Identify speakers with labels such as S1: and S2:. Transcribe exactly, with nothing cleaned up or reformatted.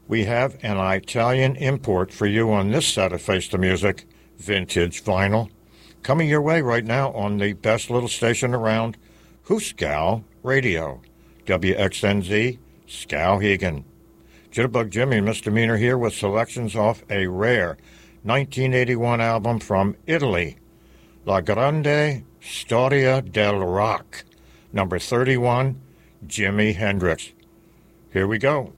S1: we have an Italian import for you on this set of Face the Music vintage vinyl, coming your way right now on the best little station around, Hooskow Radio, W X N Z, Skowhegan. Jitterbug Jimmy, Misdemeanor here with selections off a rare nineteen eighty-one album from Italy, La Grande Storia del Rock, number thirty-one, Jimi Hendrix. Here we go.